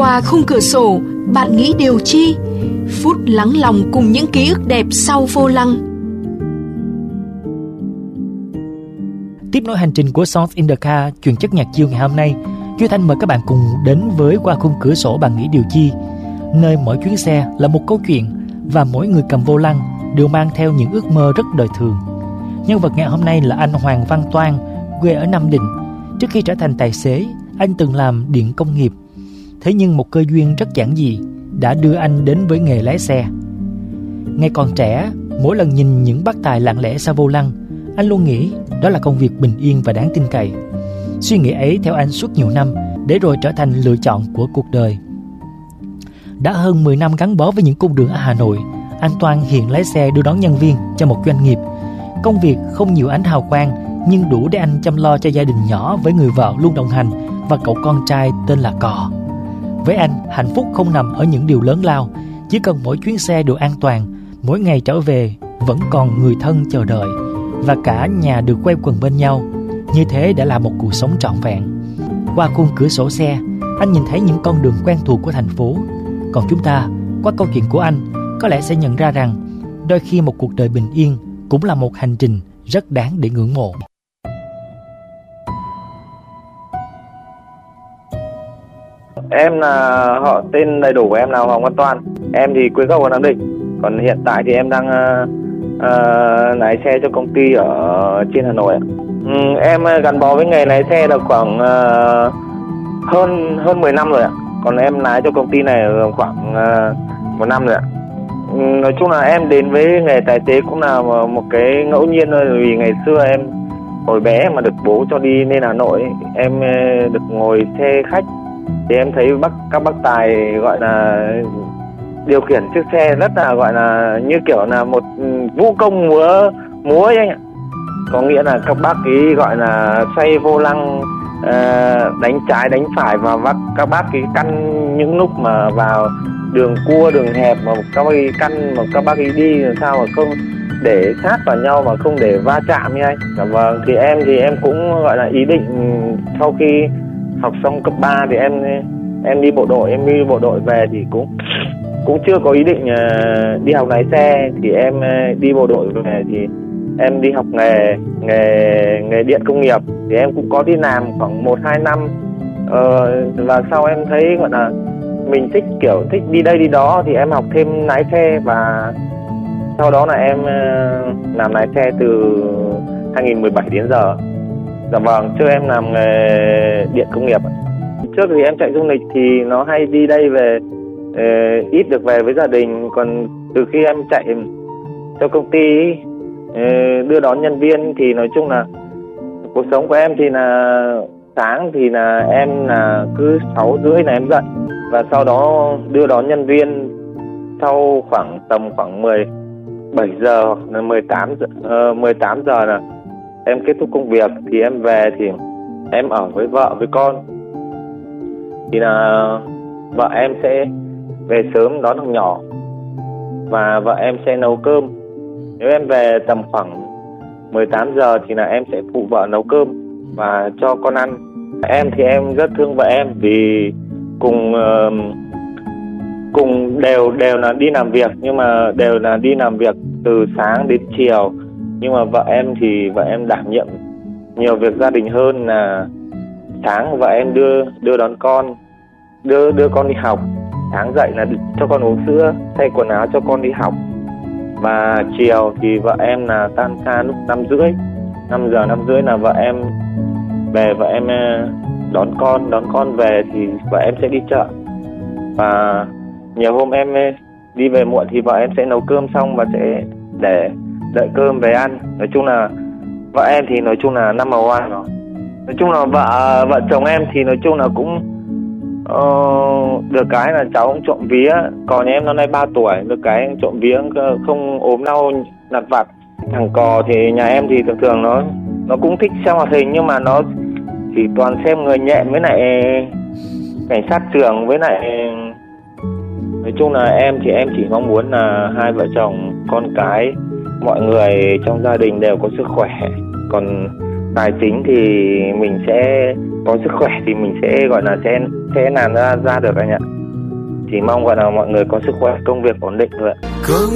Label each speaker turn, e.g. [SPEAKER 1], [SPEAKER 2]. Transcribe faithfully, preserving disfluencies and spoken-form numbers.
[SPEAKER 1] Qua khung cửa sổ, bạn nghĩ điều chi? Phút lắng lòng cùng những ký ức đẹp sau vô lăng.
[SPEAKER 2] Tiếp nối hành trình của Songs in the Car, chuyên chất nhạc chill ngày hôm nay, Duy Thanh mời các bạn cùng đến với Qua khung cửa sổ bạn nghĩ điều chi, nơi mỗi chuyến xe là một câu chuyện và mỗi người cầm vô lăng đều mang theo những ước mơ rất đời thường. Nhân vật ngày hôm nay là anh Hoàng Văn Toan, quê ở Nam Định. Trước khi trở thành tài xế, anh từng làm điện công nghiệp. Thế nhưng một cơ duyên rất giản dị đã đưa anh đến với nghề lái xe. Ngày còn trẻ, mỗi lần nhìn những bác tài lặng lẽ sau vô lăng, anh luôn nghĩ đó là công việc bình yên và đáng tin cậy. Suy nghĩ ấy theo anh suốt nhiều năm, để rồi trở thành lựa chọn của cuộc đời. Đã hơn mười năm gắn bó với những cung đường ở Hà Nội, anh Toan hiện lái xe đưa đón nhân viên cho một doanh nghiệp. Công việc không nhiều ánh hào quang, nhưng đủ để anh chăm lo cho gia đình nhỏ với người vợ luôn đồng hành và cậu con trai tên là Cò. Với anh, hạnh phúc không nằm ở những điều lớn lao, chỉ cần mỗi chuyến xe được an toàn, mỗi ngày trở về vẫn còn người thân chờ đợi và cả nhà được quây quần bên nhau. Như thế đã là một cuộc sống trọn vẹn. Qua khung cửa sổ xe, anh nhìn thấy những con đường quen thuộc của thành phố. Còn chúng ta, qua câu chuyện của anh, có lẽ sẽ nhận ra rằng đôi khi một cuộc đời bình yên cũng là một hành trình rất đáng để ngưỡng mộ.
[SPEAKER 3] Em là họ tên đầy đủ của em là Hoàng Văn Toan. Em thì quê gốc ở Nam Định. Còn hiện tại thì em đang uh, uh, lái xe cho công ty ở trên Hà Nội. Um, em gắn bó với nghề lái xe được khoảng uh, hơn hơn mười năm rồi ạ. Còn em lái cho công ty này khoảng uh, một năm rồi ạ. Um, nói chung là em đến với nghề tài xế cũng là một cái ngẫu nhiên thôi. Vì ngày xưa em hồi bé mà được bố cho đi lên Hà Nội, em được ngồi xe khách thì em thấy bác các bác tài gọi là điều khiển chiếc xe rất là gọi là như kiểu là một vũ công múa múa ấy anh ạ. Có nghĩa là các bác ấy gọi là xoay vô lăng, uh, đánh trái đánh phải, và bác, các bác ấy căn những lúc mà vào đường cua đường hẹp mà các bác ấy căn mà các bác ấy đi làm sao mà không để sát vào nhau mà không để va chạm như anh. Vâng, thì em thì em cũng gọi là ý định sau khi học xong cấp ba thì em em đi bộ đội, em đi bộ đội về thì cũng cũng chưa có ý định uh, đi học lái xe. Thì em uh, đi bộ đội về thì em đi học nghề nghề nghề điện công nghiệp, thì em cũng có đi làm khoảng một hai năm, uh, và sau em thấy gọi là mình thích kiểu thích đi đây đi đó thì em học thêm lái xe, và sau đó là em uh, làm lái xe từ hai nghìn mười bảy đến giờ. Dạ vâng, trước em làm nghề điện công nghiệp. Trước thì em chạy du lịch thì nó hay đi đây về, uh, ít được về với gia đình. Còn từ khi em chạy cho công ty uh, đưa đón nhân viên thì nói chung là cuộc sống của em thì là sáng thì là em là cứ sáu rưỡi là em dậy, và sau đó đưa đón nhân viên sau khoảng tầm khoảng mười bảy giờ hoặc là mười tám giờ, uh, mười tám giờ là em kết thúc công việc. Thì em về thì em ở với vợ với con, thì là vợ em sẽ về sớm đón thằng nhỏ và vợ em sẽ nấu cơm. Nếu em về tầm khoảng mười tám giờ thì là em sẽ phụ vợ nấu cơm và cho con ăn. Em thì em rất thương vợ em vì cùng uh, cùng đều đều là đi làm việc, nhưng mà đều là đi làm việc từ sáng đến chiều. Nhưng mà vợ em thì vợ em đảm nhiệm nhiều việc gia đình hơn, là sáng vợ em đưa đưa đón con, đưa đưa con đi học, sáng dậy là cho con uống sữa, thay quần áo cho con đi học, và chiều thì vợ em là tan ca lúc năm rưỡi, năm giờ năm rưỡi là vợ em về, vợ em đón con, đón con về thì vợ em sẽ đi chợ, và nhiều hôm em đi về muộn thì vợ em sẽ nấu cơm xong và sẽ để đợi cơm về ăn. Nói chung là vợ em thì nói chung là number one rồi. Nói chung là vợ vợ chồng em thì nói chung là cũng uh, được cái là cháu cũng trộm vía. Còn nhà em năm nay ba tuổi, được cái trộm vía không ốm đau lặt vặt. Thằng Cò thì nhà em thì thường thường nó nó cũng thích xem hoạt hình, nhưng mà nó chỉ toàn xem Người Nhện với lại Cảnh sát trường với lại. Nói chung là em thì em chỉ mong muốn là hai vợ chồng con cái mọi người trong gia đình đều có sức khỏe. Còn Tài chính thì mình sẽ có sức khỏe thì mình sẽ gọi là sẽ sẽ làm ra ra được anh ạ. Chỉ mong gọi là mọi người có sức khỏe, công việc ổn định thôi ạ.